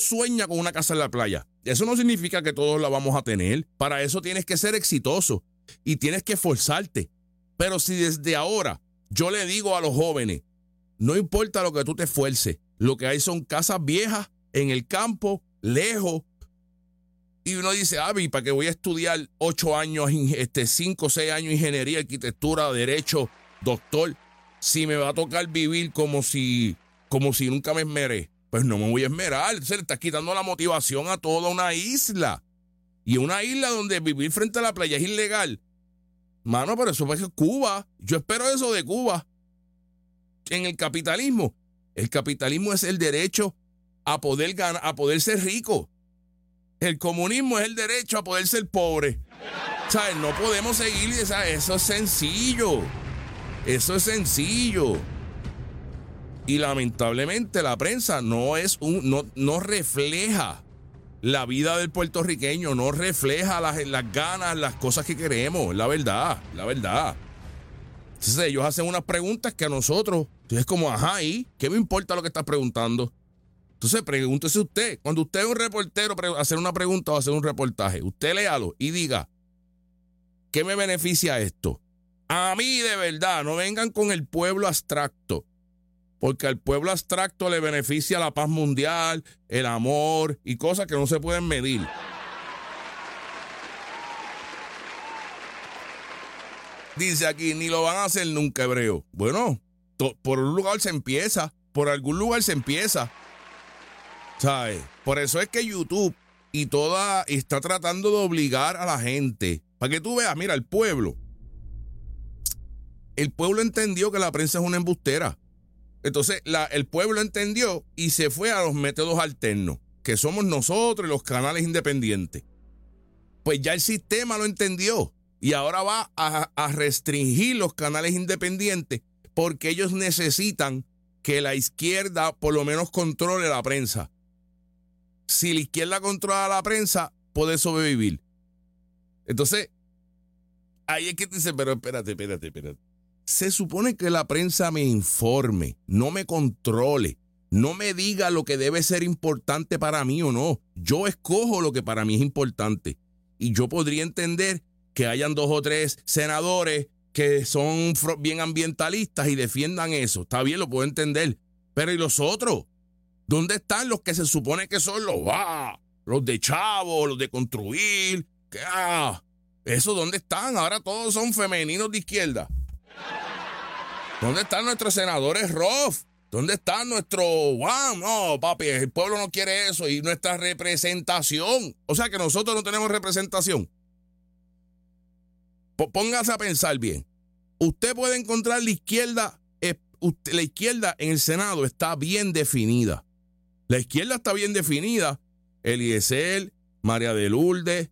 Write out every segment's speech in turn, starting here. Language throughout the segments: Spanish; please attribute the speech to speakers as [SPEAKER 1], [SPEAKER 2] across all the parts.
[SPEAKER 1] sueña con una casa en la playa. Eso no significa que todos la vamos a tener. Para eso tienes que ser exitoso y tienes que esforzarte. Pero si desde ahora yo le digo a los jóvenes, no importa lo que tú te esfuerces, lo que hay son casas viejas en el campo, lejos. Y uno dice, ¿para qué voy a estudiar 8 años, 5 o 6 años ingeniería, arquitectura, derecho, doctor? Si me va a tocar vivir como si nunca me esmeré, pues no me voy a esmerar. Se le está quitando la motivación a toda una isla. Y una isla donde vivir frente a la playa es ilegal. Mano, pero eso es Cuba. Yo espero eso de Cuba. En el capitalismo es el derecho a poder ganar, a poder ser rico. El comunismo es el derecho a poder ser pobre. ¿Sabes? No podemos seguir, ¿sabes? Eso es sencillo. Eso es sencillo. Y lamentablemente la prensa no refleja la vida del puertorriqueño, no refleja las ganas, las cosas que queremos, la verdad. Entonces ellos hacen unas preguntas que a nosotros, es como, ¿y qué me importa lo que estás preguntando? Entonces pregúntese usted, cuando usted es un reportero, hacer una pregunta o hacer un reportaje, usted léalo y diga, ¿qué me beneficia esto? A mí de verdad, no vengan con el pueblo abstracto. Porque al pueblo abstracto le beneficia la paz mundial, el amor y cosas que no se pueden medir. Dice aquí, ni lo van a hacer nunca, Hebreo. Bueno, por un lugar se empieza, por algún lugar se empieza. ¿Sabes? Por eso es que YouTube y toda está tratando de obligar a la gente. Para que tú veas, mira, el pueblo entendió que la prensa es una embustera. Entonces, el pueblo entendió y se fue a los métodos alternos, que somos nosotros y los canales independientes. Pues ya el sistema lo entendió y ahora va a restringir los canales independientes porque ellos necesitan que la izquierda por lo menos controle la prensa. Si la izquierda controla la prensa, puede sobrevivir. Entonces, ahí es que te dice, pero espérate. Se supone que la prensa me informe, no me controle, no me diga lo que debe ser importante para mí o no. Yo escojo lo que para mí es importante. Y yo podría entender que hayan 2 o 3 senadores que son bien ambientalistas y defiendan eso. Está bien, lo puedo entender. Pero ¿y los otros? ¿Dónde están los que se supone que son los de chavo, los de construir? ¿Eso dónde están? Ahora todos son femeninos de izquierda. ¿Dónde están nuestros senadores ROF? ¿Dónde están nuestros No, papi, el pueblo no quiere eso y nuestra representación. O sea que nosotros no tenemos representación. Póngase a pensar bien. Usted puede encontrar la izquierda en el Senado está bien definida. La izquierda está bien definida. Eliezer, María de Lourdes,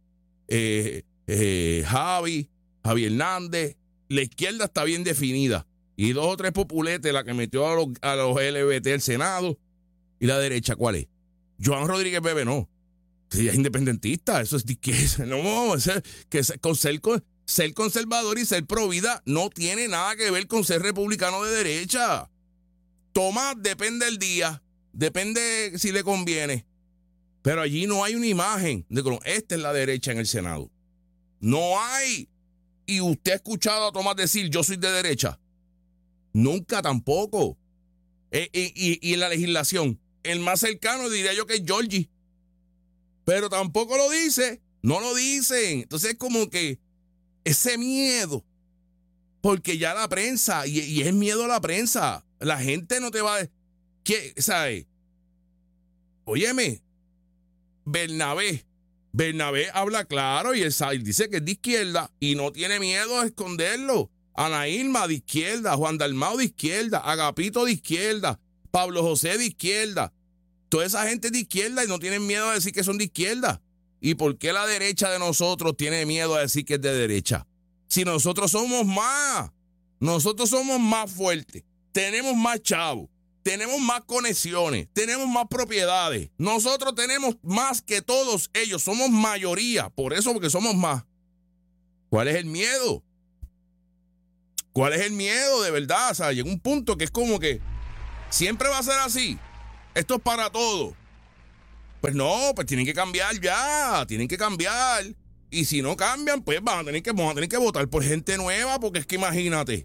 [SPEAKER 1] Javi Hernández. La izquierda está bien definida. Y 2 o 3 populetes, la que metió a los LGBT al Senado. ¿Y la derecha cuál es? Joan Rodríguez Bebe no. Sí, es independentista, eso es de izquierda. No, ser conservador y ser pro vida no tiene nada que ver con ser republicano de derecha. Tomás, depende del día, depende si le conviene. Pero allí no hay una imagen de que esta es la derecha en el Senado. No hay. ¿Y usted ha escuchado a Tomás decir yo soy de derecha? Nunca tampoco. Y en la legislación, el más cercano diría yo que es Giorgi. Pero tampoco lo dice. No lo dicen. Entonces es como que ese miedo. Porque ya la prensa, y es miedo a la prensa. La gente no te va a... ¿Sabes? Óyeme, Bernabé habla claro y él dice que es de izquierda y no tiene miedo a esconderlo. Ana Irma de izquierda, Juan Dalmau de izquierda, Agapito de izquierda, Pablo José de izquierda. Toda esa gente es de izquierda y no tienen miedo a decir que son de izquierda. ¿Y por qué la derecha de nosotros tiene miedo a decir que es de derecha? Si nosotros somos más fuertes, tenemos más chavos, tenemos más conexiones, tenemos más propiedades. Nosotros tenemos más que todos ellos, somos mayoría, por eso porque somos más. ¿Cuál es el miedo? ¿Cuál es el miedo de verdad? O sea, llega un punto que es como que siempre va a ser así. Esto es para todos. Pues no, pues tienen que cambiar ya, tienen que cambiar. Y si no cambian, pues vamos a tener que votar por gente nueva, porque es que imagínate.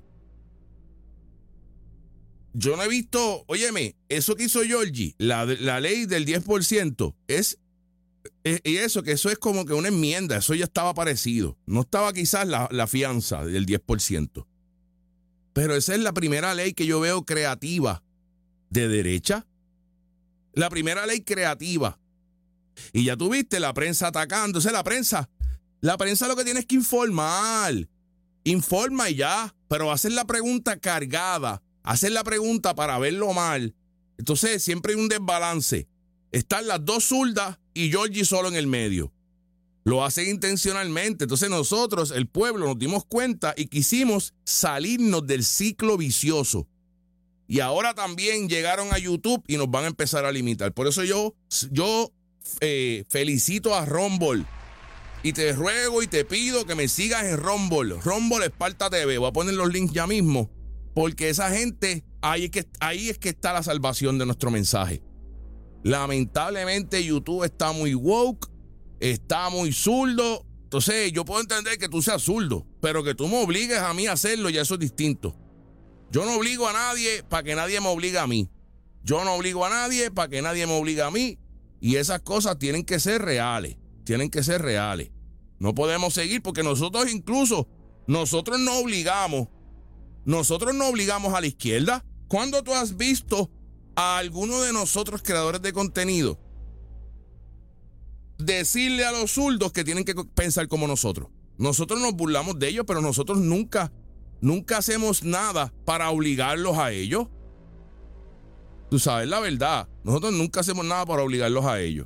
[SPEAKER 1] Yo no he visto, óyeme, eso que hizo Georgie, la ley del 10%, y eso es como que una enmienda, eso ya estaba parecido. No estaba quizás la fianza del 10%. Pero esa es la primera ley que yo veo creativa de derecha. La primera ley creativa. Y ya tuviste la prensa atacando. O sea, la prensa lo que tiene es que informar. Informa y ya. Pero hacer la pregunta cargada. Hacer la pregunta para verlo mal. Entonces siempre hay un desbalance. Están las dos zurdas y Georgie solo en el medio. Lo hacen intencionalmente. Entonces nosotros, el pueblo, nos dimos cuenta y quisimos salirnos del ciclo vicioso. Y ahora también llegaron a YouTube y nos van a empezar a limitar. Por eso yo felicito a Rumble. Y te ruego y te pido que me sigas en Rumble. Rumble Esparta TV. Voy a poner los links ya mismo. Porque esa gente, ahí es que está la salvación de nuestro mensaje. Lamentablemente YouTube está muy woke, está muy zurdo. Entonces yo puedo entender que tú seas zurdo, pero que tú me obligues a mí a hacerlo, ya eso es distinto. Yo no obligo a nadie para que nadie me obligue a mí. Yo no obligo a nadie para que nadie me obligue a mí. Y esas cosas tienen que ser reales. Tienen que ser reales. No podemos seguir porque nosotros no obligamos. Nosotros no obligamos a la izquierda. ¿Cuándo tú has visto a alguno de nosotros creadores de contenido decirle a los zurdos que tienen que pensar como nosotros? Nosotros nos burlamos de ellos, pero nosotros nunca hacemos nada para obligarlos a ellos. Tú sabes la verdad. Nosotros nunca hacemos nada para obligarlos a ellos.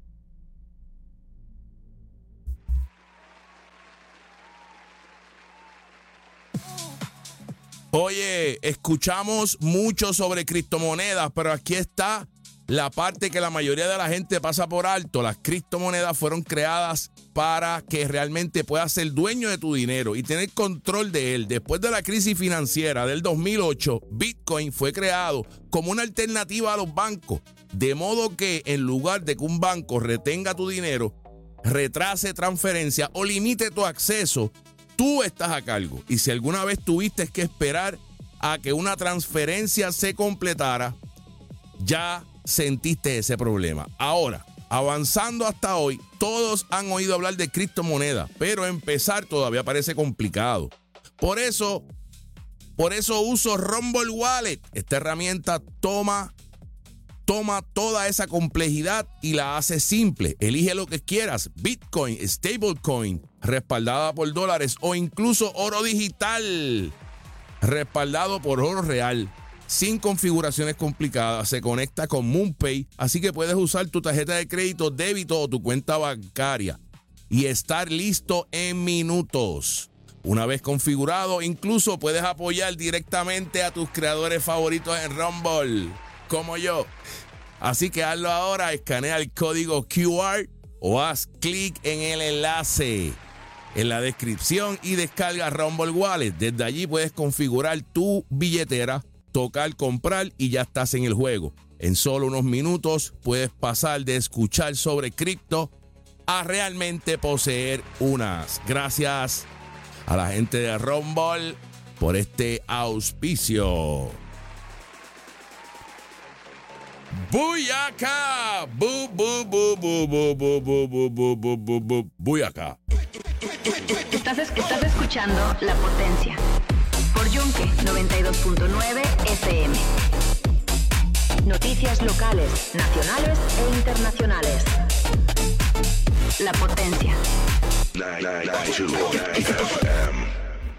[SPEAKER 1] Oye, escuchamos mucho sobre criptomonedas, pero aquí está la parte que la mayoría de la gente pasa por alto. Las criptomonedas fueron creadas para que realmente puedas ser dueño de tu dinero y tener control de él. Después de la crisis financiera del 2008, Bitcoin fue creado como una alternativa a los bancos. De modo que en lugar de que un banco retenga tu dinero, retrase transferencia o limite tu acceso, tú estás a cargo. Y si alguna vez tuviste que esperar a que una transferencia se completara, ya sentiste ese problema. Ahora, avanzando hasta hoy, todos han oído hablar de criptomonedas, pero empezar todavía parece complicado. Por eso uso Rumble Wallet. Esta herramienta toma toda esa complejidad y la hace simple. Elige lo que quieras: Bitcoin, stablecoin, respaldada por dólares o incluso oro digital, respaldado por oro real. Sin configuraciones complicadas, se conecta con MoonPay, así que puedes usar tu tarjeta de crédito, débito o tu cuenta bancaria y estar listo en minutos. Una vez configurado, incluso puedes apoyar directamente a tus creadores favoritos en Rumble, como yo. Así que hazlo ahora, escanea el código QR o haz clic en el enlace en la descripción y descarga Rumble Wallet. Desde allí puedes configurar tu billetera, tocar comprar y ya estás en el juego. En solo unos minutos puedes pasar de escuchar sobre cripto a realmente poseer unas. Gracias a la gente de Rumble por este auspicio. ¡Buyaka! ¡Bu, bu, bu, bu, bu, bu, bu, bu, bu, bu, bu, bu! ¡Buyaka!
[SPEAKER 2] Estás escuchando La Potencia por Yunque 92.9 FM. Noticias locales, nacionales e internacionales. La Potencia.
[SPEAKER 3] 992 FM.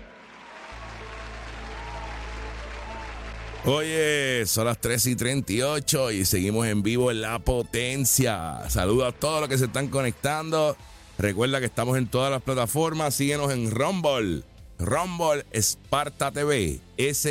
[SPEAKER 1] Oye, son las 3:38 y seguimos en vivo en La Potencia. Saludos a todos los que se están conectando. Recuerda que estamos en todas las plataformas. Síguenos en Rumble. Rumble Esparta TV.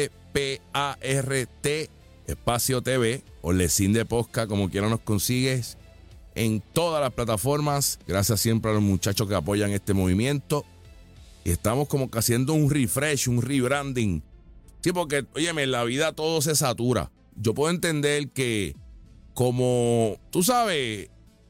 [SPEAKER 1] SPART Espacio TV. O Lecín de Posca, como quiera nos consigues. En todas las plataformas. Gracias siempre a los muchachos que apoyan este movimiento. Y estamos como que haciendo un refresh, un rebranding. Sí, porque, óyeme, en la vida todo se satura. Yo puedo entender que, como, tú sabes,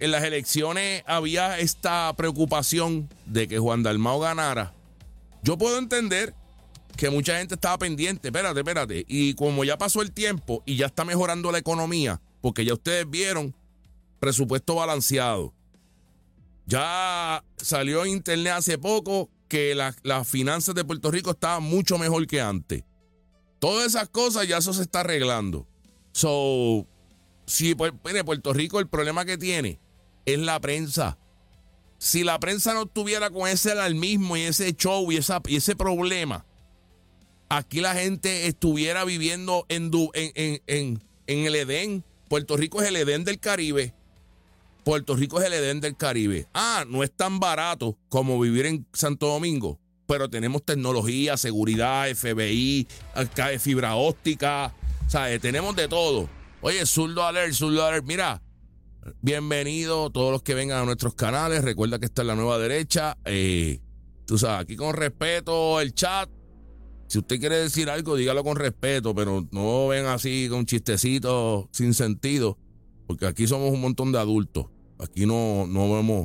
[SPEAKER 1] en las elecciones había esta preocupación de que Juan Dalmau ganara, yo puedo entender que mucha gente estaba pendiente, espérate, y como ya pasó el tiempo y ya está mejorando la economía, porque ya ustedes vieron presupuesto balanceado. Ya salió en internet hace poco que las finanzas de Puerto Rico estaban mucho mejor que antes. Todas esas cosas ya eso se está arreglando. So, si Puerto Rico el problema que tiene es la prensa. Si la prensa no estuviera con ese alarmismo y ese show y ese problema, aquí la gente estuviera viviendo en el Edén. Puerto Rico es el Edén del Caribe. Puerto Rico es el Edén del Caribe. No es tan barato como vivir en Santo Domingo, pero tenemos tecnología, seguridad, FBI, fibra óptica, ¿sabes? Tenemos de todo. Oye, Zurdo Alert. Mira, bienvenido todos los que vengan a nuestros canales. Recuerda que está en La Nueva Derecha. Tú sabes, aquí con respeto el chat. Si usted quiere decir algo, dígalo con respeto, pero no ven así con chistecitos sin sentido, porque aquí somos un montón de adultos. Aquí no vemos.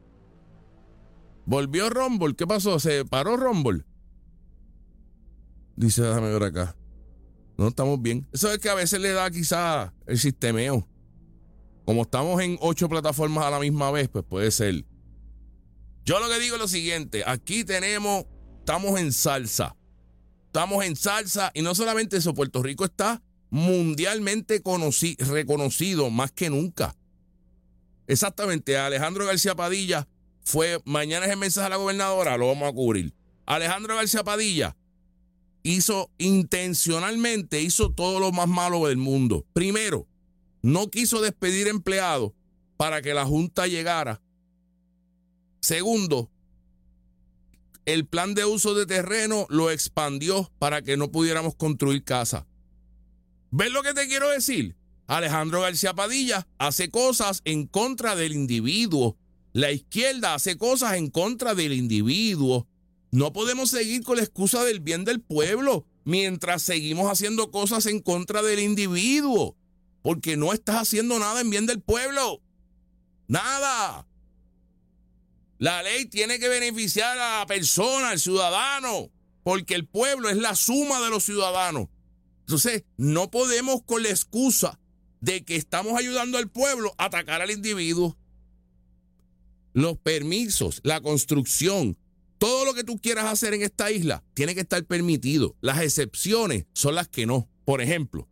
[SPEAKER 1] ¿Volvió Rumble? ¿Qué pasó? ¿Se paró Rumble? Dice, déjame ver acá. No estamos bien. Eso es que a veces le da quizá el sistemeo. Como estamos en 8 plataformas a la misma vez, pues puede ser. Yo lo que digo es lo siguiente. Aquí estamos en salsa. Estamos en salsa y no solamente eso, Puerto Rico está mundialmente reconocido más que nunca. Exactamente, Alejandro García Padilla mañana es el mensaje a la gobernadora, lo vamos a cubrir. Alejandro García Padilla intencionalmente hizo todo lo más malo del mundo. Primero, no quiso despedir empleados para que la Junta llegara. Segundo, el plan de uso de terreno lo expandió para que no pudiéramos construir casas. ¿Ves lo que te quiero decir? Alejandro García Padilla hace cosas en contra del individuo. La izquierda hace cosas en contra del individuo. No podemos seguir con la excusa del bien del pueblo mientras seguimos haciendo cosas en contra del individuo. Porque no estás haciendo nada en bien del pueblo. Nada. La ley tiene que beneficiar a la persona, al ciudadano, porque el pueblo es la suma de los ciudadanos. Entonces, no podemos con la excusa de que estamos ayudando al pueblo a atacar al individuo. Los permisos, la construcción, todo lo que tú quieras hacer en esta isla tiene que estar permitido. Las excepciones son las que no. Por ejemplo,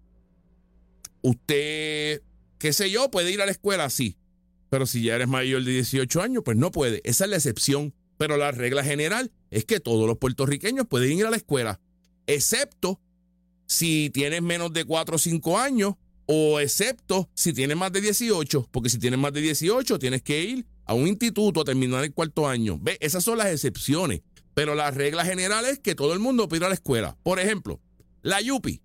[SPEAKER 1] usted, qué sé yo, puede ir a la escuela, sí. Pero si ya eres mayor de 18 años, pues no puede. Esa es la excepción. Pero la regla general es que todos los puertorriqueños pueden ir a la escuela, excepto si tienes menos de 4 o 5 años, o excepto si tienes más de 18, porque si tienes más de 18 tienes que ir a un instituto a terminar el 4º año. ¿Ves? Esas son las excepciones. Pero la regla general es que todo el mundo puede ir a la escuela. Por ejemplo, la Yupi.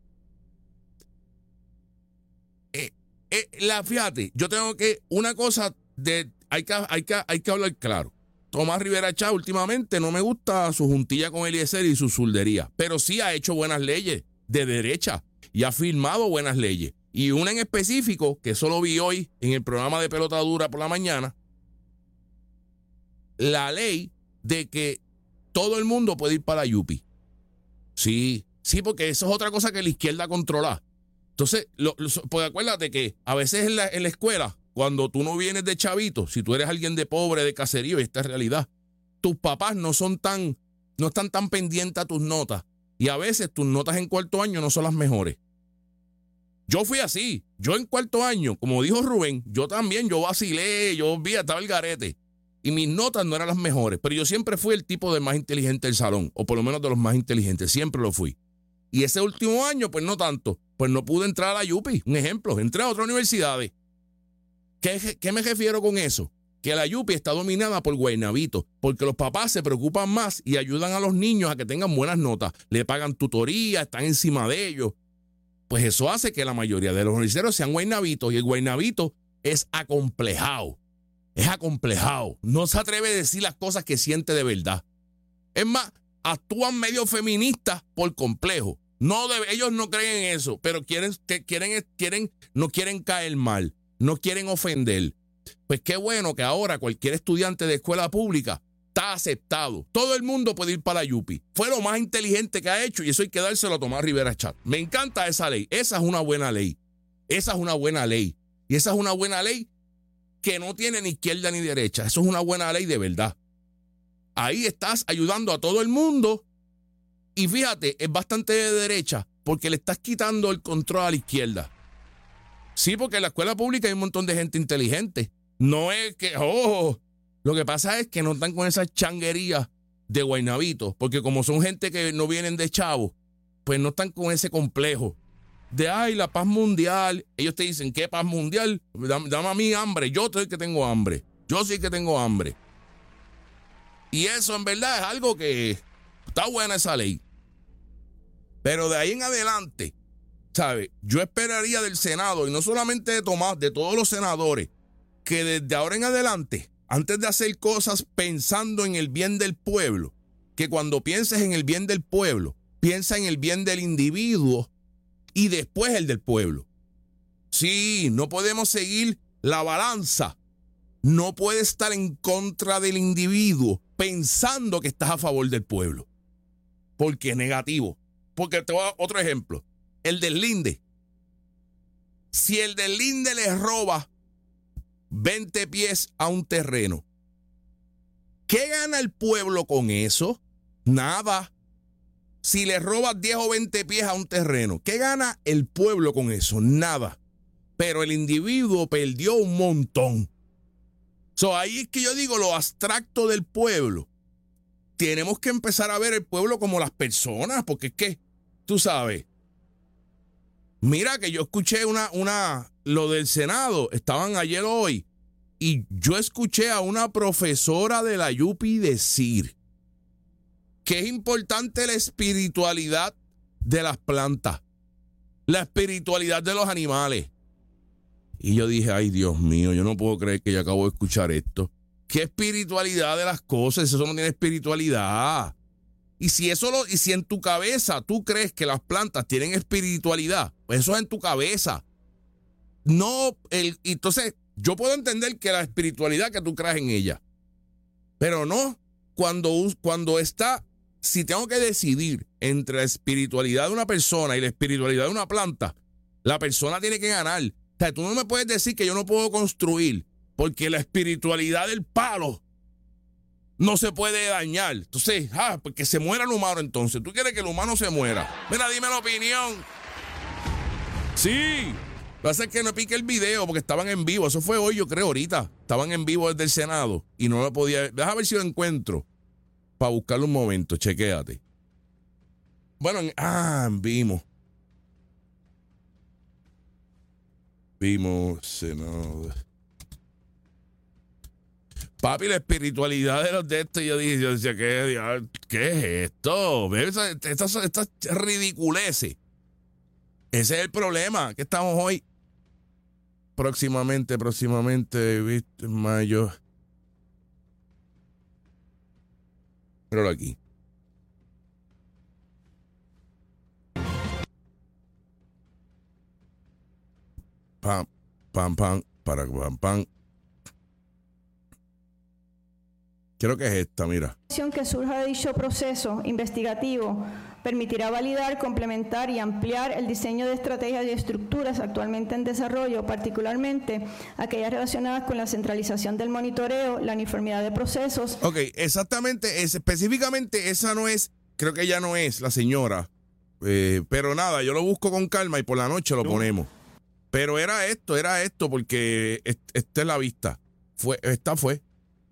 [SPEAKER 1] Fíjate, yo tengo que, una cosa hay que hablar claro. Tomás Rivera Chá últimamente no me gusta su juntilla con Eliezer y su zurdería, pero sí ha hecho buenas leyes de derecha y ha firmado buenas leyes. Y una en específico, que solo vi hoy en el programa de Pelota Dura por la mañana, la ley de que todo el mundo puede ir para la Yupi. Sí, porque eso es otra cosa que la izquierda controla. Entonces, pues acuérdate que a veces en la escuela, cuando tú no vienes de chavito, si tú eres alguien de pobre, de caserío, y esta es realidad, tus papás no están tan pendientes a tus notas. Y a veces tus notas en 4º año no son las mejores. Yo fui así. Yo en 4º año, como dijo Rubén, yo vacilé, estaba el garete. Y mis notas no eran las mejores. Pero yo siempre fui el tipo de más inteligente del salón, o por lo menos de los más inteligentes. Siempre lo fui. Y ese último año, pues no tanto. Pues no pude entrar a la Yupi. Un ejemplo, entré a otras universidades. ¿Qué me refiero con eso? Que la Yupi está dominada por guaynabitos, porque los papás se preocupan más y ayudan a los niños a que tengan buenas notas. Le pagan tutoría, están encima de ellos. Pues eso hace que la mayoría de los universitarios sean guaynabitos, y el guaynabito es acomplejado. No se atreve a decir las cosas que siente de verdad. Es más, actúan medio feministas por complejo. Ellos no creen en eso, pero no quieren caer mal, no quieren ofender. Pues qué bueno que ahora cualquier estudiante de escuela pública está aceptado. Todo el mundo puede ir para la Yupi. Fue lo más inteligente que ha hecho y eso hay que dárselo a Tomás Rivera Chat. Me encanta esa ley. Esa es una buena ley. Esa es una buena ley. Y esa es una buena ley que no tiene ni izquierda ni derecha. Eso es una buena ley de verdad. Ahí estás ayudando a todo el mundo. Y fíjate, es bastante de derecha porque le estás quitando el control a la izquierda. Sí, porque en la escuela pública hay un montón de gente inteligente. No es que, lo que pasa es que no están con esas changuerías de Guaynabito, porque como son gente que no vienen de chavo, pues no están con ese complejo de, ay, la paz mundial. Ellos te dicen, ¿qué paz mundial? Dame a mí hambre. Yo soy el que tengo hambre. Yo sí que tengo hambre. Y eso en verdad es algo que está buena esa ley. Pero de ahí en adelante, ¿sabe? Yo esperaría del Senado, y no solamente de Tomás, de todos los senadores, que desde ahora en adelante, antes de hacer cosas pensando en el bien del pueblo, que cuando pienses en el bien del pueblo, piensa en el bien del individuo y después el del pueblo. Sí, no podemos seguir la balanza. No puedes estar en contra del individuo pensando que estás a favor del pueblo, porque es negativo. Porque te voy a dar otro ejemplo. El del Linde. Si el del Linde le roba 20 pies a un terreno, ¿qué gana el pueblo con eso? Nada. Si le robas 10 o 20 pies a un terreno, ¿qué gana el pueblo con eso? Nada. Pero el individuo perdió un montón. Ahí es que yo digo lo abstracto del pueblo. Tenemos que empezar a ver el pueblo como las personas, porque es que, tú sabes, mira que yo escuché lo del Senado, estaban ayer o hoy, y yo escuché a una profesora de la Yupi decir que es importante la espiritualidad de las plantas, la espiritualidad de los animales. Y yo dije, ay Dios mío, yo no puedo creer que yo acabo de escuchar esto. ¿Qué espiritualidad de las cosas? Eso no tiene espiritualidad. Y si en tu cabeza tú crees que las plantas tienen espiritualidad, pues eso es en tu cabeza. Entonces, yo puedo entender que la espiritualidad que tú creas en ella, pero no si tengo que decidir entre la espiritualidad de una persona y la espiritualidad de una planta, la persona tiene que ganar. O sea, tú no me puedes decir que yo no puedo construir porque la espiritualidad del palo no se puede dañar. Entonces, porque se muera el humano entonces. ¿Tú quieres que el humano se muera? Mira, dime la opinión. Sí. Lo que pasa es que no pique el video porque estaban en vivo. Eso fue hoy, yo creo, ahorita. Estaban en vivo desde el Senado y no lo podía. Deja ver si lo encuentro para buscarlo un momento. Chequéate. Bueno, vimos. Vimos Senado. Papi, la espiritualidad de los de estos, yo decía, ¿qué es esto? Estas ridiculeces. Ese es el problema que estamos hoy. Próximamente, ¿viste? En mayo. Míralo aquí. Pam, pam, pam, para pam, pam. Creo que es esta, mira.
[SPEAKER 3] Que surja de dicho proceso investigativo permitirá validar, complementar y ampliar el diseño de estrategias y estructuras actualmente en desarrollo, particularmente aquellas relacionadas con la centralización del monitoreo, la uniformidad de procesos.
[SPEAKER 1] Ok, exactamente, específicamente esa no es, creo que ella no es la señora, pero nada, yo lo busco con calma y por la noche lo ponemos. Pero era esto, porque esta es la vista. Esta fue.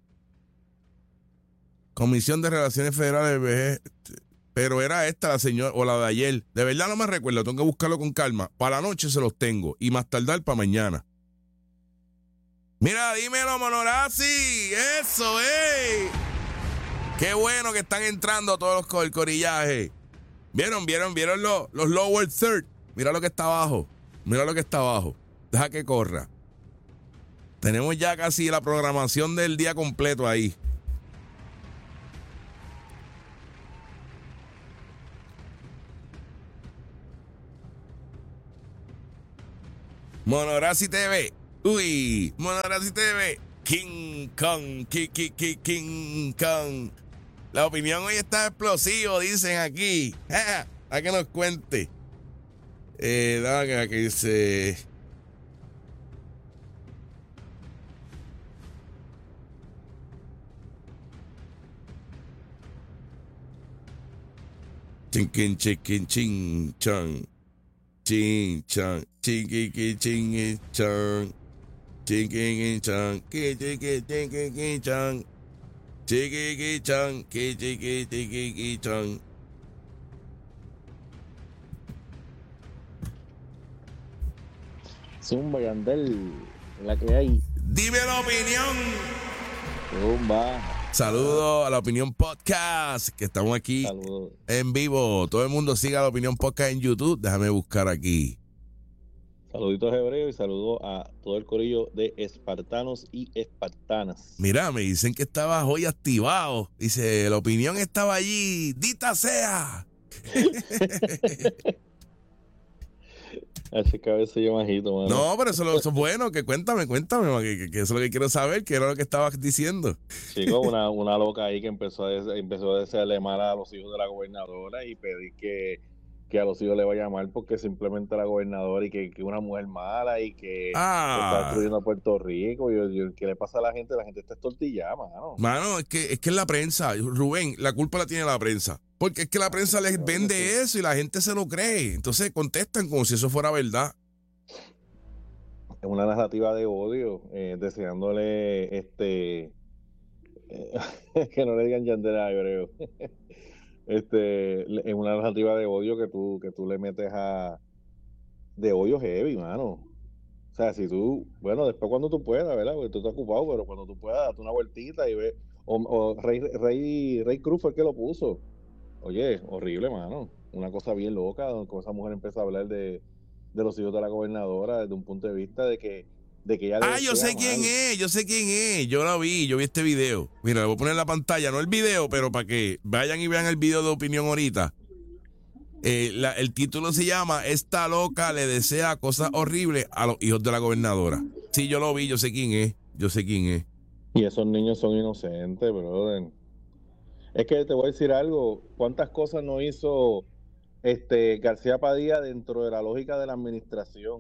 [SPEAKER 1] Comisión de Relaciones Federales, pero era esta la señora, o la de ayer. De verdad no me recuerdo, tengo que buscarlo con calma. Para la noche se los tengo, y más tardar para mañana. Mira, dímelo, Monorazzi. Eso, Qué bueno que están entrando todos el corillaje. ¿Vieron los lower third? Mira lo que está abajo. Deja que corra. Tenemos ya casi la programación del día completo ahí. Monorazzi TV, Uy, Monorazi TV, King Kong, King Kong. La opinión hoy está explosivo, dicen aquí. A que nos cuente. Dame que dice. Chicken, ching, chang. Ching, chang, ching, chang. Chicken, chang, chang. Chiqui, chan.
[SPEAKER 4] Zumba, Yandel, la que hay.
[SPEAKER 1] Dime la opinión.
[SPEAKER 4] Zumba.
[SPEAKER 1] Saludos a La Opinión Podcast, que estamos aquí
[SPEAKER 4] Saludos.
[SPEAKER 1] en vivo. Todo el mundo siga La Opinión Podcast en YouTube. Déjame buscar aquí.
[SPEAKER 4] Saluditos hebreos y saludos a todo el corillo de espartanos y espartanas.
[SPEAKER 1] Mira, me dicen que estabas hoy activado. Dice, La Opinión estaba allí. ¡Dita sea!
[SPEAKER 4] Ese cabecillo majito, mano.
[SPEAKER 1] No, pero eso es bueno. Que cuéntame, que eso es lo que quiero saber, que era lo que estabas diciendo.
[SPEAKER 4] Chico, una loca ahí que empezó a desearle mal a los hijos de la gobernadora y pedir que a los hijos le vaya mal porque simplemente la gobernadora y que una mujer mala y que está destruyendo a Puerto Rico. ¿Qué le pasa a la gente? La gente está estortillada, mano.
[SPEAKER 1] Mano, es que es la prensa, Rubén, la culpa la tiene la prensa. Porque es que la prensa les vende eso y la gente se lo cree. Entonces contestan como si eso fuera verdad.
[SPEAKER 4] Es una narrativa de odio, deseándole que no le digan Yandera, creo. Es una narrativa de odio que tú le metes de odio heavy, mano. O sea, si tú, bueno, después cuando tú puedas, ¿verdad? Porque tú estás ocupado, pero cuando tú puedas, date una vueltita y ve. O Rey Cruz fue el que lo puso. Oye, horrible, mano. Una cosa bien loca, con esa mujer empieza a hablar de los hijos de la gobernadora desde un punto de vista de que ella
[SPEAKER 1] yo sé quién es, yo la vi, yo vi este video. Mira, le voy a poner en la pantalla, no el video, pero para que vayan y vean el video de opinión ahorita. El título se llama Esta loca le desea cosas horribles a los hijos de la gobernadora. Sí, yo lo vi, yo sé quién es.
[SPEAKER 4] Y esos niños son inocentes, brother. Es que te voy a decir algo, ¿cuántas cosas no hizo García Padilla dentro de la lógica de la administración?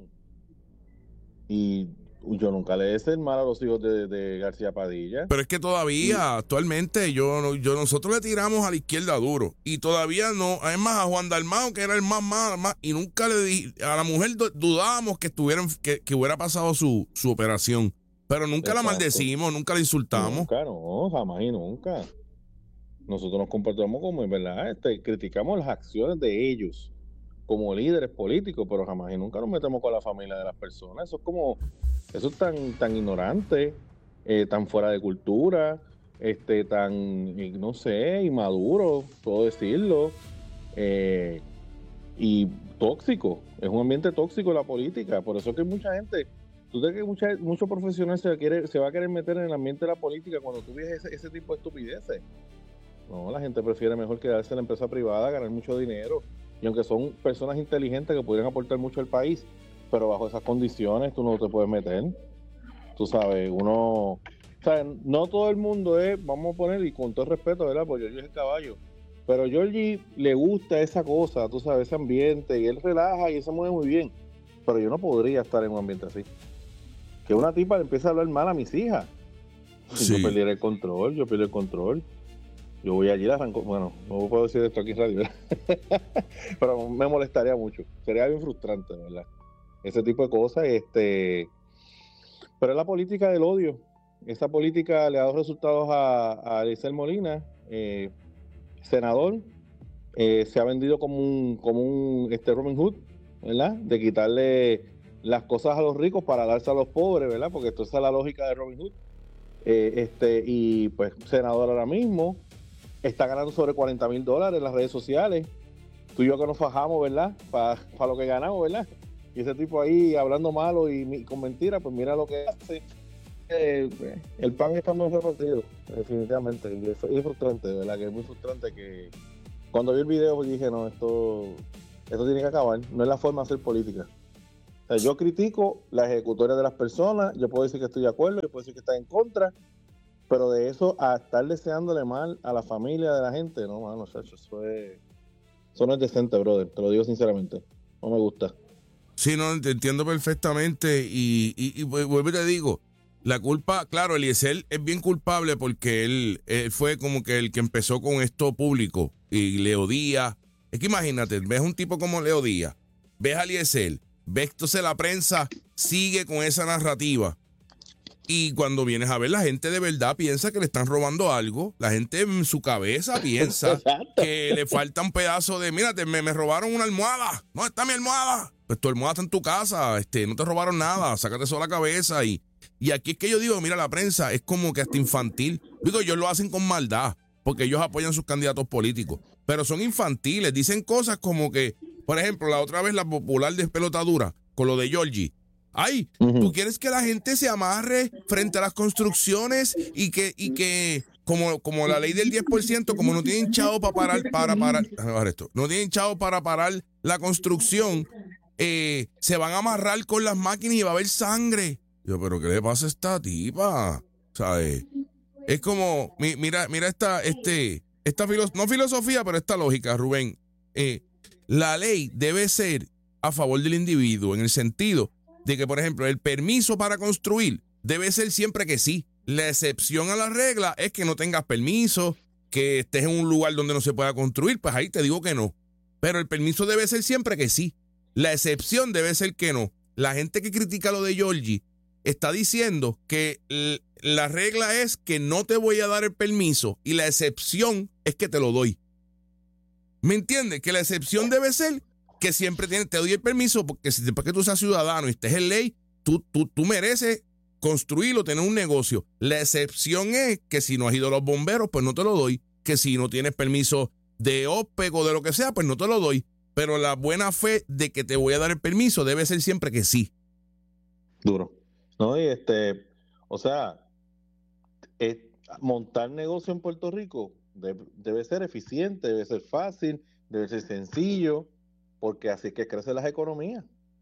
[SPEAKER 4] Y yo nunca le deseo el mal a los hijos de García Padilla.
[SPEAKER 1] Pero es que todavía, actualmente, nosotros le tiramos a la izquierda duro. Y todavía no, además a Juan Dalmau, que era el más y nunca le dije, a la mujer dudábamos que hubiera pasado su operación. Pero nunca la maldecimos, nunca la insultamos.
[SPEAKER 4] Nunca, no, jamás y nunca. Nosotros nos comportamos como, ¿verdad? Criticamos las acciones de ellos como líderes políticos, pero jamás y nunca nos metemos con la familia de las personas. Eso es tan ignorante, tan fuera de cultura, tan, no sé, inmaduro, puedo decirlo, y tóxico. Es un ambiente tóxico la política. Por eso es que mucha gente, tú sabes que muchos profesionales se va a querer meter en el ambiente de la política cuando tú ves ese tipo de estupideces. No, la gente prefiere mejor quedarse en la empresa privada, ganar mucho dinero. Y aunque son personas inteligentes que podrían aportar mucho al país, pero bajo esas condiciones tú no te puedes meter. Tú sabes, no todo el mundo es, vamos a poner, y con todo el respeto, ¿verdad? Porque Georgie es el caballo. Pero a Georgie le gusta esa cosa, tú sabes, ese ambiente, y él relaja y se mueve muy bien. Pero yo no podría estar en un ambiente así. Que una tipa le empiece a hablar mal a mis hijas. Sí. Yo perdiera el control, Yo voy allí, bueno, no puedo decir esto aquí en radio, pero me molestaría mucho. Sería bien frustrante, ¿verdad? Ese tipo de cosas, pero es la política del odio. Esa política le ha dado resultados a Elisel Molina, senador, se ha vendido como un Robin Hood, ¿verdad? De quitarle las cosas a los ricos para darse a los pobres, ¿verdad? Porque esto es la lógica de Robin Hood. Y pues senador ahora mismo está ganando sobre $40,000 en las redes sociales. Tú y yo que nos fajamos, ¿verdad? Para lo que ganamos, ¿verdad? Y ese tipo ahí hablando malo y con mentiras, pues mira lo que hace. El pan está muy repartido, definitivamente. Y es frustrante, ¿verdad? Que es muy frustrante que cuando vi el video pues dije, no, esto tiene que acabar. No es la forma de hacer política. O sea, yo critico la ejecutoria de las personas, yo puedo decir que estoy de acuerdo, yo puedo decir que estoy en contra, pero de eso a estar deseándole mal a la familia de la gente, no, mano, o sea, eso no es decente, brother, te lo digo sinceramente, no me gusta.
[SPEAKER 1] Sí, no, te entiendo perfectamente y vuelvo y te digo, la culpa, claro, Eliezer es bien culpable porque él fue como que el que empezó con esto público y Leo Díaz. Es que imagínate, ves un tipo como Leo Díaz, ves a Eliezer, ves entonces la prensa sigue con esa narrativa y cuando vienes a ver la gente de verdad piensa que le están robando algo, la gente en su cabeza piensa que le falta un pedazo de, mírate, me robaron una almohada, ¿dónde está mi almohada? Pues tu almohada está en tu casa, no te robaron nada, sácate eso a la cabeza y aquí es que yo digo, mira, la prensa es como que hasta infantil. Digo, ellos lo hacen con maldad, porque ellos apoyan sus candidatos políticos, pero son infantiles, dicen cosas como que, por ejemplo, la otra vez la popular despelotadura con lo de Georgie. Ay, ¿tú quieres que la gente se amarre frente a las construcciones y que como la ley del 10%, como no tienen chavo para parar esto, no tienen chavo para parar la construcción, se van a amarrar con las máquinas y va a haber sangre? Yo, pero ¿qué le pasa a esta tipa? ¿Sabes? Es como, mira no filosofía, pero esta lógica, Rubén. La ley debe ser a favor del individuo, en el sentido de que, por ejemplo, el permiso para construir debe ser siempre que sí. La excepción a la regla es que no tengas permiso, que estés en un lugar donde no se pueda construir, pues ahí te digo que no. Pero el permiso debe ser siempre que sí. La excepción debe ser que no. La gente que critica lo de Georgie está diciendo que la regla es que no te voy a dar el permiso y la excepción es que te lo doy. ¿Me entiendes? Que la excepción debe ser que siempre te doy el permiso porque si después que tú seas ciudadano y estés en ley, tú mereces construirlo, tener un negocio. La excepción es que si no has ido a los bomberos, pues no te lo doy. Que si no tienes permiso de OPEC o de lo que sea, pues no te lo doy. Pero la buena fe de que te voy a dar el permiso debe ser siempre que sí.
[SPEAKER 4] Duro. No, y o sea, montar negocio en Puerto Rico debe ser eficiente, debe ser fácil, debe ser sencillo, porque así es que crecen las economías.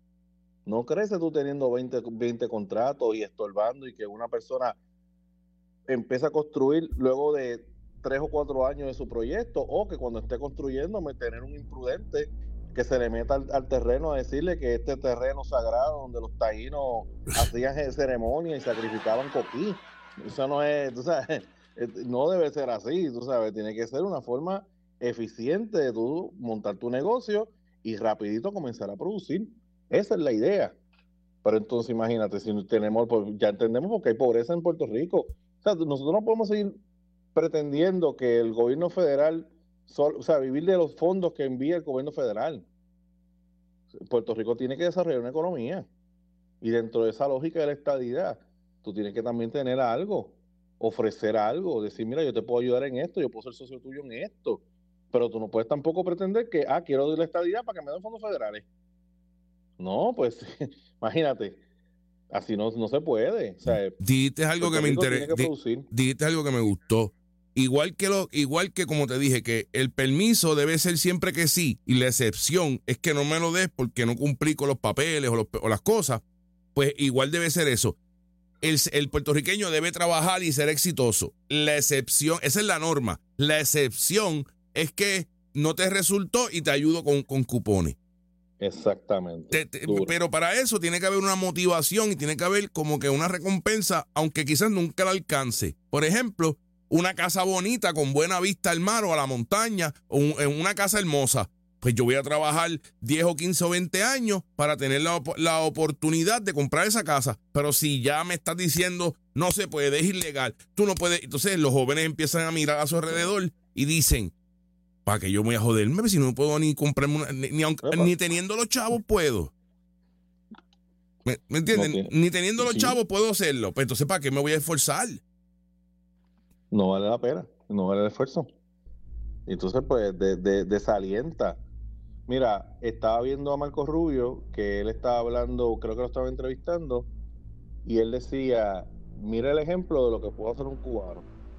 [SPEAKER 4] No crece tú teniendo 20 contratos y estorbando y que una persona empieza a construir luego de 3 o 4 años de su proyecto, o que cuando esté construyendo tener un imprudente que se le meta al terreno a decirle que este terreno sagrado donde los taínos hacían ceremonia y sacrificaban coquí. Eso no es, tú sabes, no debe ser así, tú sabes, tiene que ser una forma eficiente de tú montar tu negocio y rapidito comenzar a producir. Esa es la idea. Pero entonces imagínate, si tenemos, pues ya entendemos porque hay pobreza en Puerto Rico. O sea, nosotros no podemos seguir pretendiendo que el gobierno federal, vivir de los fondos que envía el gobierno federal. Puerto Rico tiene que desarrollar una economía. Y dentro de esa lógica de la estadidad, tú tienes que también tener algo, ofrecer algo, decir, mira, yo te puedo ayudar en esto, yo puedo ser socio tuyo en esto. Pero tú no puedes tampoco pretender que, quiero dar la estadidad para que me den fondos federales. No, pues, imagínate, así no se puede. O sea,
[SPEAKER 1] dijiste algo que me interesa. Dijiste algo que me gustó. Igual que como te dije, que el permiso debe ser siempre que sí, y la excepción es que no me lo des porque no cumplí con los papeles o las cosas, pues igual debe ser eso. El puertorriqueño debe trabajar y ser exitoso. La excepción, esa es la norma. La excepción es que no te resultó y te ayudo con cupones.
[SPEAKER 4] Exactamente.
[SPEAKER 1] Pero para eso tiene que haber una motivación y tiene que haber como que una recompensa, aunque quizás nunca la alcance. Por ejemplo, una casa bonita con buena vista al mar o a la montaña, o en una casa hermosa. Pues yo voy a trabajar 10 o 15 o 20 años para tener la oportunidad de comprar esa casa. Pero si ya me estás diciendo, no se puede, es ilegal, tú no puedes. Entonces los jóvenes empiezan a mirar a su alrededor y dicen, ¿para qué yo voy a joderme si no puedo ni comprarme una, ni teniendo los chavos puedo? ¿Me entienden? Okay. Ni teniendo los chavos puedo hacerlo. Pues entonces, ¿para qué me voy a esforzar?
[SPEAKER 4] No vale la pena, no vale el esfuerzo. Entonces, pues, desalienta. Mira, estaba viendo a Marco Rubio, que él estaba hablando, creo que lo estaba entrevistando, y él decía, mira el ejemplo de lo que puede hacer un cubano.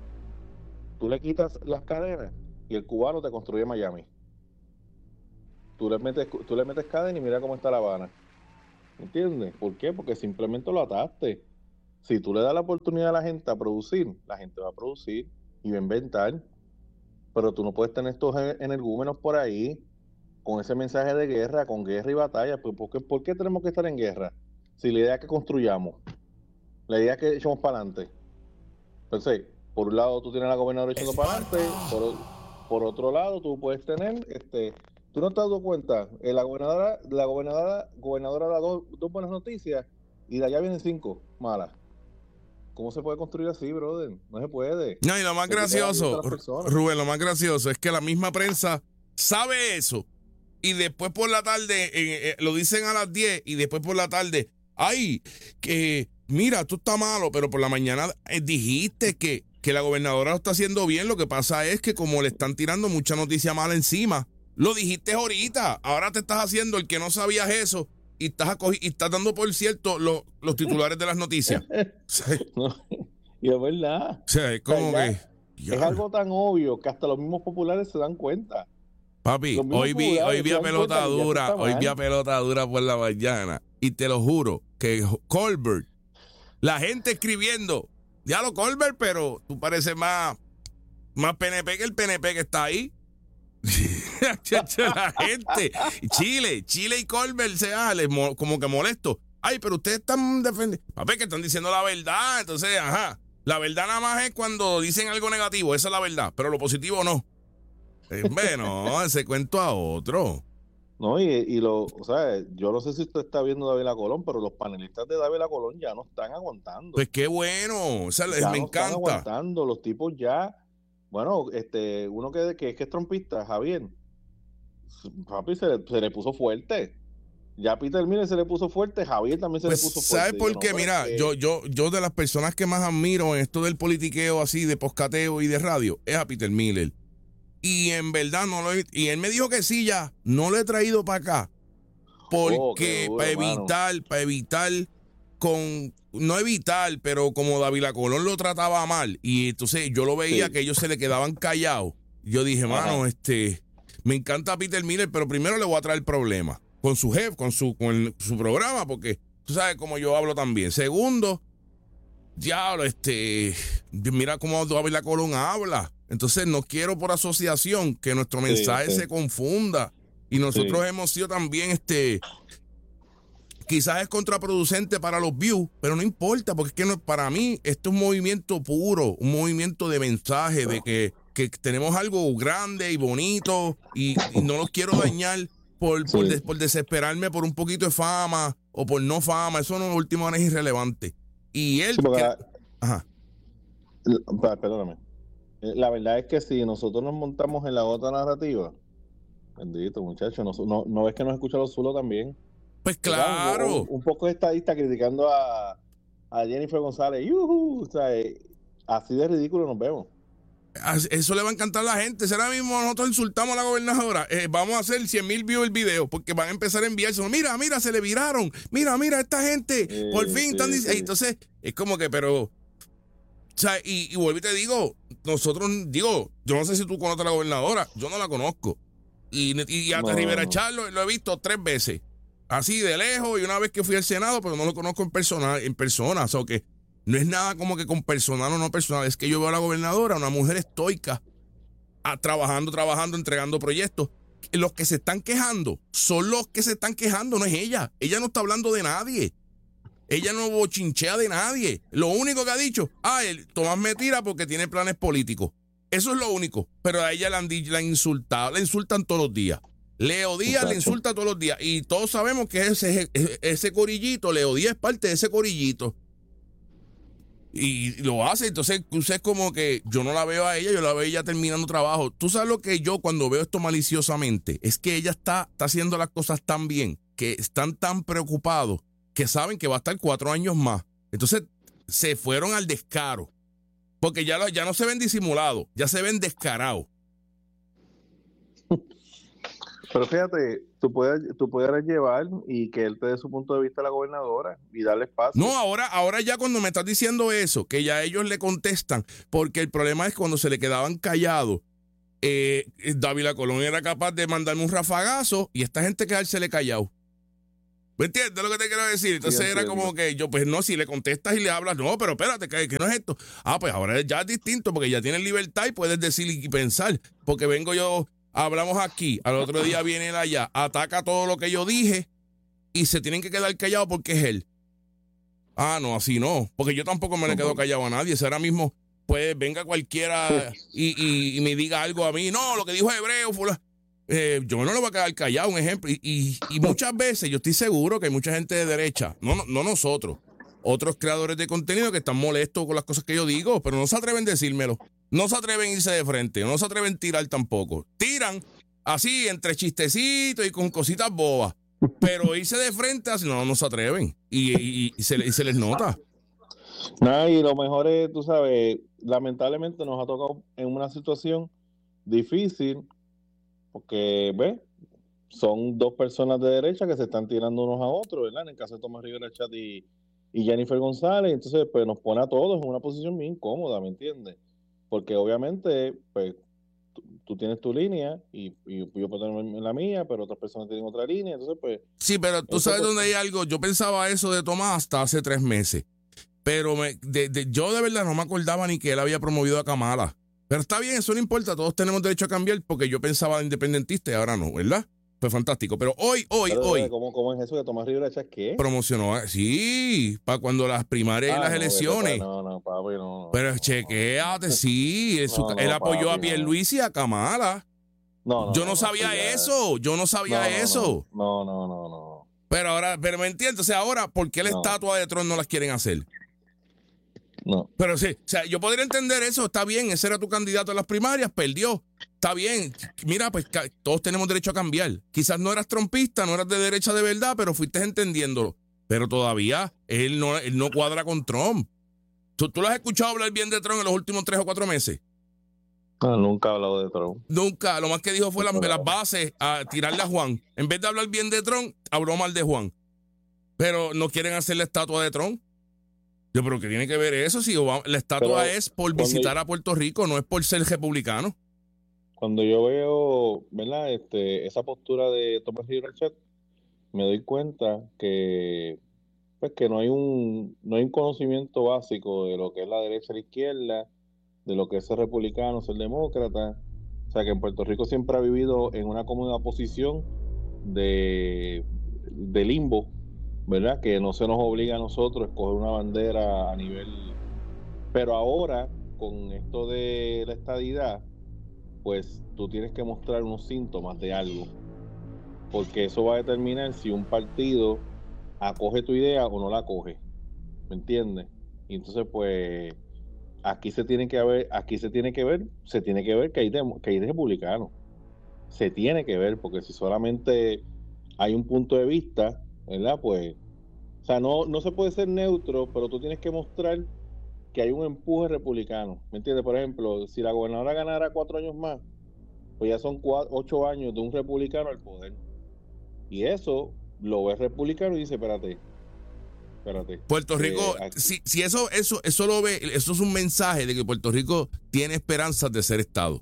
[SPEAKER 4] Tú le quitas las cadenas y el cubano te construye Miami. Tú le metes cadena y mira cómo está La Habana. ¿Entiendes? ¿Por qué? Porque simplemente lo ataste. Si tú le das la oportunidad a la gente a producir, la gente va a producir y va a inventar. Pero tú no puedes tener estos energúmenos por ahí con ese mensaje de guerra, con guerra y batalla. Pues, ¿por qué tenemos que estar en guerra? Si la idea es que construyamos, la idea es que echamos para adelante. Entonces, por un lado tú tienes a la gobernadora echando para adelante, por otro lado tú puedes tener, tú no te has dado cuenta, la gobernadora da dos buenas noticias y de allá vienen 5 malas. ¿Cómo se puede construir así, brother? No se puede.
[SPEAKER 1] No, y lo más gracioso, Rubén, lo más gracioso es que la misma prensa sabe eso y después por la tarde, lo dicen a las 10 y después por la tarde, ay, que mira, tú estás malo, pero por la mañana dijiste que la gobernadora lo está haciendo bien. Lo que pasa es que como le están tirando mucha noticia mala encima, lo dijiste ahorita, ahora te estás haciendo el que no sabías eso y estás dando por cierto los titulares de las noticias. Sí.
[SPEAKER 4] No, y es verdad.
[SPEAKER 1] Sí, es como que
[SPEAKER 4] es algo tan obvio que hasta los mismos populares se dan cuenta.
[SPEAKER 1] Papi, hoy vi a pelota dura por la mañana y te lo juro que Colbert, la gente escribiendo, ya lo Colbert, pero tú pareces más PNP que el PNP que está ahí. La gente, Chile y Colbert como que molesto. Ay, pero ustedes están defendiendo. Papi, que están diciendo la verdad. Entonces, la verdad nada más es cuando dicen algo negativo, esa es la verdad, pero lo positivo no. Bueno, ese cuento a otro.
[SPEAKER 4] No, o sea, yo no sé si usted está viendo Dávila Colón, pero los panelistas de Dávila Colón ya no están aguantando.
[SPEAKER 1] Pues qué bueno, o sea,
[SPEAKER 4] ya
[SPEAKER 1] me
[SPEAKER 4] no
[SPEAKER 1] encanta.
[SPEAKER 4] Están aguantando, los tipos ya, bueno, uno que es trompista, Javier, papi, se le puso fuerte. Ya Peter Miller se le puso fuerte, Javier también se le puso fuerte.
[SPEAKER 1] ¿Sabes por qué? Mira, yo de las personas que más admiro en esto del politiqueo así, de poscateo y de radio, es a Peter Miller. Y en verdad y él me dijo que sí ya, no lo he traído para acá. Porque para evitar pero como Dávila Colón lo trataba mal, y entonces yo lo veía que ellos se le quedaban callados. Yo dije, mano, me encanta Peter Miller, pero primero le voy a traer problemas con su jefe, con su programa, porque tú sabes cómo yo hablo también. Segundo, diablo, mira cómo Dávila Colón habla. Entonces no quiero por asociación que nuestro mensaje se confunda. Y nosotros hemos sido también, quizás es contraproducente para los views, pero no importa, porque es que para mí esto es un movimiento puro, un movimiento de mensaje, de que tenemos algo grande y bonito y no los quiero dañar por desesperarme por un poquito de fama o por no fama. Eso no, último es irrelevante. Y él...
[SPEAKER 4] Perdóname. La verdad es que si nosotros nos montamos en la otra narrativa, bendito muchacho, no ves que nos escucha los Zulos también.
[SPEAKER 1] Pues claro.
[SPEAKER 4] Un poco de estadista criticando a Jennifer González. O sea, así de ridículo nos vemos.
[SPEAKER 1] Eso le va a encantar a la gente. Ahora mismo nosotros insultamos a la gobernadora. Vamos a hacer 100,000 views el video porque van a empezar a enviarse. Mira, se le viraron. Mira, esta gente. Por fin están diciendo. Entonces, es como que, pero... O sea, y vuelvo y te digo, yo no sé si tú conoces a la gobernadora, yo no la conozco. Y hasta Rivera Charlo lo he visto 3 veces. Así de lejos y una vez que fui al Senado, pero no lo conozco en persona. O sea, que no es nada como que con personal o no personal. Es que yo veo a la gobernadora, una mujer estoica, trabajando, entregando proyectos. Los que se están quejando son los que se están quejando, no es ella. Ella no está hablando de nadie. Ella no bochinchea de nadie. Lo único que ha dicho, Tomás me tira porque tiene planes políticos. Eso es lo único. Pero a ella la han insultado. La insultan todos los días. Leo Díaz le insulta todos los días. Y todos sabemos que ese corillito, Leo Díaz es parte de ese corillito. Y lo hace. Entonces es como que yo no la veo a ella, yo la veo a ella terminando trabajo. Tú sabes lo que yo cuando veo esto maliciosamente, es que ella está haciendo las cosas tan bien, que están tan preocupados, que saben que va a estar 4 años más. Entonces se fueron al descaro. Porque ya no se ven disimulados, ya se ven descarados.
[SPEAKER 4] Pero fíjate, tú pudieras llevar y que él te dé su punto de vista a la gobernadora y darle espacio.
[SPEAKER 1] No, ahora ya cuando me estás diciendo eso, que ya ellos le contestan, porque el problema es cuando se le quedaban callados, Dávila Colón era capaz de mandarme un rafagazo y esta gente quedársele callado. ¿Me entiendes lo que te quiero decir? Entonces
[SPEAKER 4] Sí,
[SPEAKER 1] era
[SPEAKER 4] entiendo.
[SPEAKER 1] como que yo, pues no, si le contestas y le hablas, no, pero espérate, que no es esto. Ah, pues ahora ya es distinto porque ya tienes libertad y puedes decir y pensar. Porque vengo yo, hablamos aquí, al otro día viene él allá, ataca todo lo que yo dije y se tienen que quedar callados porque es él. Ah, no, así no, porque yo tampoco me le quedo callado a nadie. Si ahora mismo, pues venga cualquiera y me diga algo a mí, no, lo que dijo Hebreo, fulano. Yo no le voy a quedar callado, un ejemplo. Y muchas veces yo estoy seguro que hay mucha gente de derecha, no nosotros, otros creadores de contenido que están molestos con las cosas que yo digo, pero no se atreven a decírmelo. No se atreven a irse de frente, no se atreven a tirar tampoco. Tiran así, entre chistecitos y con cositas bobas. Pero irse de frente, así, no se atreven. Y se les nota.
[SPEAKER 4] Nada, y lo mejor es, tú sabes, lamentablemente nos ha tocado en una situación difícil, porque, ¿ves? Son dos personas de derecha que se están tirando unos a otros, ¿verdad? En el caso de Tomás Rivera Chat y Jennifer González, entonces pues nos pone a todos en una posición muy incómoda, ¿me entiendes? Porque obviamente, pues, tú tienes tu línea y yo puedo tener la mía, pero otras personas tienen otra línea, entonces pues...
[SPEAKER 1] Sí, pero tú sabes dónde hay algo. Yo pensaba eso de Tomás hasta hace 3 meses. Pero yo de verdad no me acordaba ni que él había promovido a Kamala. Pero está bien, eso no importa. Todos tenemos derecho a cambiar porque yo pensaba de independentista y ahora no, ¿verdad? Fue fantástico. Pero hoy.
[SPEAKER 4] ¿Cómo es eso de Tomás Rivera Chat? ¿Qué?
[SPEAKER 1] Promocionó, sí, para cuando las primarias y las elecciones.
[SPEAKER 4] No, papi, no.
[SPEAKER 1] Pero chequéate, sí. Él apoyó a Pierluisi y a Kamala. Yo no sabía eso.
[SPEAKER 4] No.
[SPEAKER 1] Pero me entiendes, o sea, ahora, ¿por qué la estatua de Trump no las quieren hacer?
[SPEAKER 4] No.
[SPEAKER 1] Pero sí, o sea, yo podría entender eso, está bien, ese era tu candidato en las primarias, perdió, está bien. Mira, pues todos tenemos derecho a cambiar. Quizás no eras trompista, no eras de derecha de verdad, pero fuiste entendiéndolo. Pero todavía él no cuadra con Trump. ¿Tú lo has escuchado hablar bien de Trump en los últimos 3 o 4 meses?
[SPEAKER 4] No, nunca he hablado de Trump.
[SPEAKER 1] Nunca, lo más que dijo fue las bases a tirarle a Juan. En vez de hablar bien de Trump, habló mal de Juan. Pero no quieren hacer la estatua de Trump. Yo, pero ¿qué tiene que ver eso? Si la estatua es por visitar a Puerto Rico, no es por ser republicano.
[SPEAKER 4] Cuando yo veo, ¿verdad? Esa postura de Tomás Rivera Chat, me doy cuenta que pues que no hay un conocimiento básico de lo que es la derecha y la izquierda, de lo que es ser republicano, ser demócrata. O sea, que en Puerto Rico siempre ha vivido en una cómoda posición de limbo, ¿verdad? Que no se nos obliga a nosotros a escoger una bandera a nivel... Pero ahora, con esto de la estadidad, pues tú tienes que mostrar unos síntomas de algo, porque eso va a determinar si un partido acoge tu idea o no la acoge, ¿me entiendes? Y entonces, pues, aquí se tiene que ver que hay republicanos, se tiene que ver, porque si solamente hay un punto de vista, ¿verdad? Pues, o sea, no se puede ser neutro, pero tú tienes que mostrar que hay un empuje republicano, ¿me entiendes? Por ejemplo, si la gobernadora ganara 4 años más, pues ya son 8 años de un republicano al poder. Y eso lo ve republicano y dice, espérate.
[SPEAKER 1] Puerto Rico, si eso lo ve, eso es un mensaje de que Puerto Rico tiene esperanzas de ser Estado.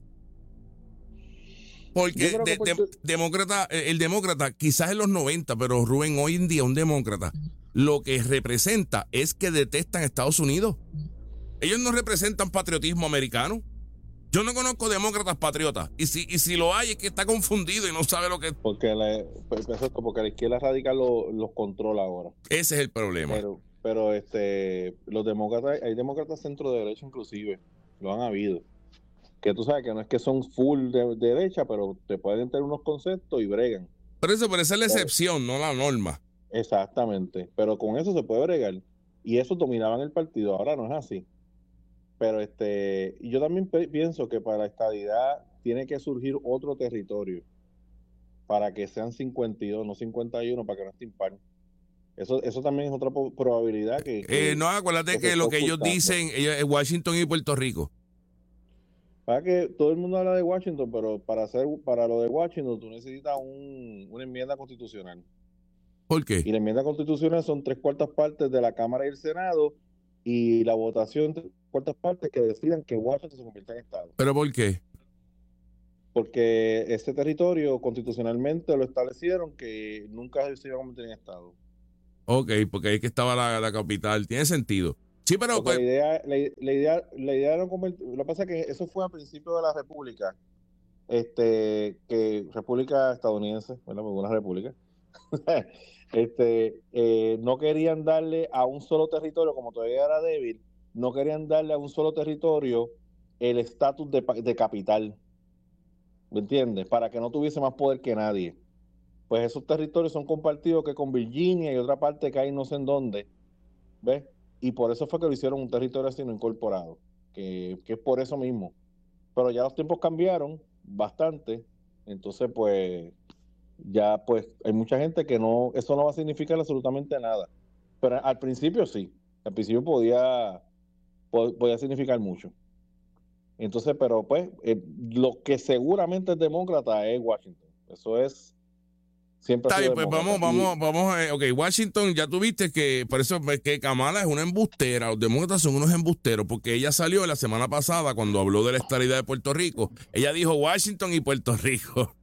[SPEAKER 1] Porque el demócrata, quizás en los 90, pero Rubén, hoy en día un demócrata, lo que representa es que detestan a Estados Unidos. Ellos no representan patriotismo americano. Yo no conozco demócratas patriotas. Y si lo hay, es que está confundido y no sabe lo que es.
[SPEAKER 4] Porque la izquierda radical los controla ahora.
[SPEAKER 1] Ese es el problema.
[SPEAKER 4] Pero los demócratas, hay demócratas centro derecha inclusive, lo han habido. Que tú sabes que no es que son full de derecha, pero te pueden tener unos conceptos y bregan.
[SPEAKER 1] Pero esa es la excepción, no la norma.
[SPEAKER 4] Exactamente. Pero con eso se puede bregar. Y eso dominaban el partido. Ahora no es así. Pero yo también pienso que para la estadidad tiene que surgir otro territorio para que sean 52, no 51, para que no esté impar. Eso también es otra probabilidad que
[SPEAKER 1] no, acuérdate que lo que ellos dicen es Washington y Puerto Rico.
[SPEAKER 4] Para que todo el mundo habla de Washington, pero para lo de Washington tú necesitas una enmienda constitucional.
[SPEAKER 1] ¿Por qué?
[SPEAKER 4] Y la enmienda constitucional son 3/4 partes de la Cámara y el Senado y la votación 3/4 partes que decidan que Washington se convierta en Estado.
[SPEAKER 1] ¿Pero por qué?
[SPEAKER 4] Porque este territorio constitucionalmente lo establecieron que nunca se iba a convertir en Estado.
[SPEAKER 1] Ok, porque ahí que estaba la capital. Tiene sentido. Sí, pero
[SPEAKER 4] Porque
[SPEAKER 1] pues,
[SPEAKER 4] la idea era convertir, lo que pasa es que eso fue al principio de la República, que República estadounidense, ¿verdad? Porque una república, no querían darle a un solo territorio, como todavía era débil, no querían darle a un solo territorio el estatus de capital, ¿me entiendes? Para que no tuviese más poder que nadie. Pues esos territorios son compartidos que con Virginia y otra parte que hay no sé en dónde, ¿ves? Y por eso fue que lo hicieron un territorio así no incorporado, que es por eso mismo. Pero ya los tiempos cambiaron bastante, entonces pues ya pues hay mucha gente que no, eso no va a significar absolutamente nada. Pero al principio sí, al principio podía significar mucho. Entonces, pero pues lo que seguramente es demócrata es Washington. Eso es, siempre ha
[SPEAKER 1] está
[SPEAKER 4] sido
[SPEAKER 1] bien, pues
[SPEAKER 4] demócrata.
[SPEAKER 1] vamos a, ok, Washington, ya tuviste que, por eso es que Kamala es una embustera, los demócratas son unos embusteros, porque ella salió la semana pasada cuando habló de la estadidad de Puerto Rico, ella dijo Washington y Puerto Rico.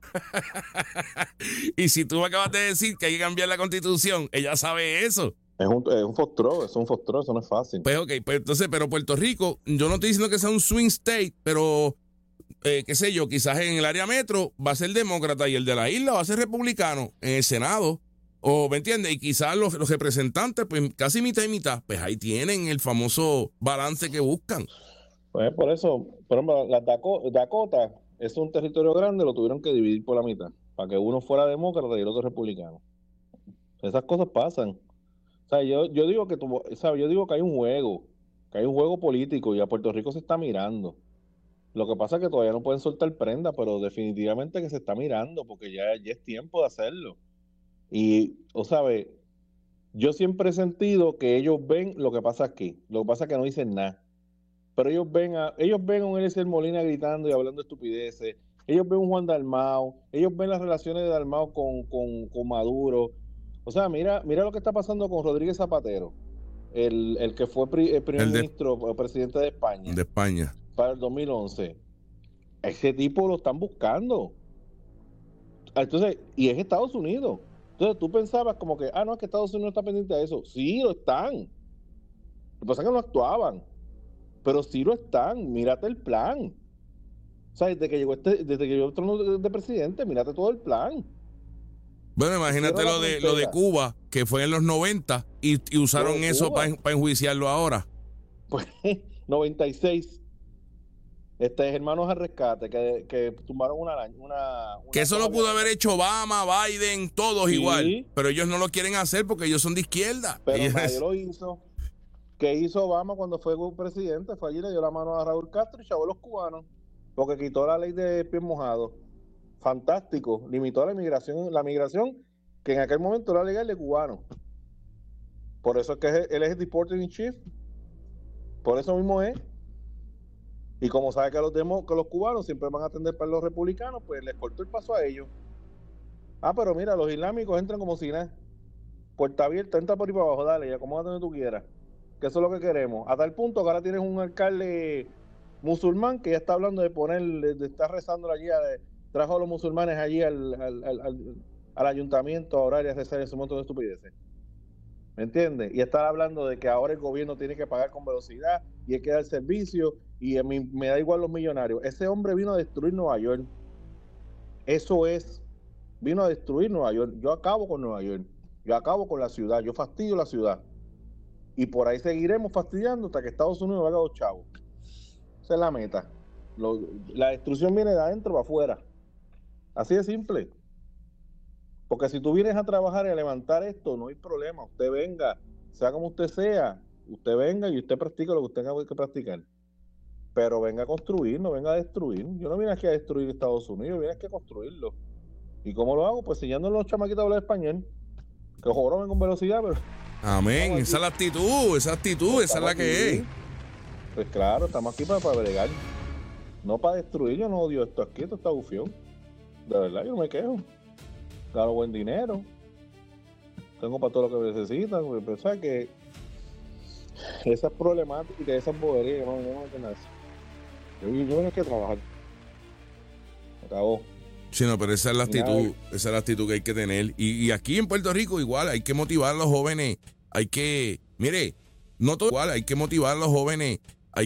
[SPEAKER 1] Y si tú me acabas de decir que hay que cambiar la constitución, ella sabe eso.
[SPEAKER 4] Es un foxtrot, eso no es fácil.
[SPEAKER 1] Pues ok, pues entonces, pero Puerto Rico, yo no estoy diciendo que sea un swing state, pero qué sé yo, quizás en el área metro va a ser demócrata y el de la isla va a ser republicano en el Senado, o ¿me entiendes? Y quizás los representantes, pues casi mitad y mitad, pues ahí tienen el famoso balance que buscan.
[SPEAKER 4] Pues por eso, por ejemplo, las Dakota es un territorio grande, lo tuvieron que dividir por la mitad, para que uno fuera demócrata y el otro republicano. Esas cosas pasan. O sea, yo digo que ¿sabes? Yo digo que hay un juego político y a Puerto Rico se está mirando. Lo que pasa es que todavía no pueden soltar prenda, pero definitivamente que se está mirando, porque ya es tiempo de hacerlo. Y, o sabes, yo siempre he sentido que ellos ven lo que pasa aquí. Lo que pasa es que no dicen nada. Pero ellos ven a un Eliezer Molina gritando y hablando estupideces. Ellos ven a un Juan Dalmau. Ellos ven las relaciones de Dalmau con Maduro. O sea, mira lo que está pasando con Rodríguez Zapatero, el que fue el primer ministro o presidente de España.
[SPEAKER 1] De España.
[SPEAKER 4] Para el 2011. Ese tipo lo están buscando. Entonces, y es Estados Unidos. Entonces tú pensabas como que, no, es que Estados Unidos está pendiente de eso. Sí, lo están. Lo que pasa es que no actuaban. Pero sí lo están. Mírate el plan. O sea, desde que llegó el trono de presidente, mírate todo el plan.
[SPEAKER 1] Bueno, imagínate lo de Cuba, que fue en los 90 y usaron eso para enjuiciarlo ahora.
[SPEAKER 4] Pues 96. Hermanos al rescate, que tumbaron una
[SPEAKER 1] que eso lo pudo haber hecho Obama, Biden, todos sí, igual. Pero ellos no lo quieren hacer porque ellos son de izquierda.
[SPEAKER 4] Pero nadie lo hizo. ¿Qué hizo Obama cuando fue presidente? Fue allí, le dio la mano a Raúl Castro y chavó a los cubanos. Porque quitó la ley de pies mojados. Fantástico. Limitó la migración que en aquel momento era legal de cubanos. Por eso es que él es el deporting in chief. Por eso mismo es. Y como sabe que los cubanos siempre van a atender para los republicanos, pues les cortó el paso a ellos. Pero mira, los islámicos entran como si nada. Puerta abierta, entra por ahí para abajo, dale, y acomódate donde tú quieras. Que eso es lo que queremos. A tal punto que ahora tienes un alcalde musulmán que ya está hablando de estar rezando allí, trajo a los musulmanes allí al ayuntamiento a orar y a rezar ese montón de estupideces. ¿Me entiendes? Y estar hablando de que ahora el gobierno tiene que pagar con velocidad y hay que dar servicio y a mí me da igual los millonarios. Ese hombre vino a destruir Nueva York. Eso es. Vino a destruir Nueva York. Yo acabo con Nueva York. Yo acabo con la ciudad. Yo fastidio la ciudad. Y por ahí seguiremos fastidiando hasta que Estados Unidos haga los chavos. Esa es la meta. La destrucción viene de adentro para afuera. Así de simple. Porque si tú vienes a trabajar y a levantar esto, no hay problema. Usted venga, sea como usted sea. Usted venga y usted practica lo que usted tenga que practicar. Pero venga a construir, no venga a destruir. Yo no vine aquí a destruir Estados Unidos, vine aquí a construirlo. ¿Y cómo lo hago? Pues enseñándole a los chamaquitos a hablar español. Que joroben con velocidad, pero...
[SPEAKER 1] Amén, esa es la actitud, esa es la que es.
[SPEAKER 4] Pues claro, estamos aquí para bregar. No para destruir, yo no odio esto aquí, esto está bufión. De verdad, yo no me quejo. Gano buen dinero. Tengo para todo lo que necesitan. Pensar que esas problemáticas, esas boberías, no me entiendes. Yo tengo que trabajar. Acabó.
[SPEAKER 1] Sí, no, pero esa es la actitud que hay que tener. Y aquí en Puerto Rico igual hay que motivar a los jóvenes. Hay que, mire, no todo igual, hay que motivar a los jóvenes